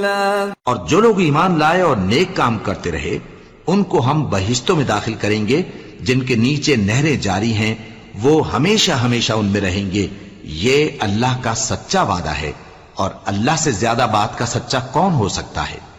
नज़ुला। और जो लोग ईमान लाए और नेक काम करते रहे उनको हम बहिश्तों में दाखिल करेंगे जिनके नीचे नहरें जारी हैं, वो हमेशा हमेशा उनमें रहेंगे। ये अल्लाह का सच्चा वादा है और अल्लाह से ज्यादा बात का सच्चा कौन हो सकता है।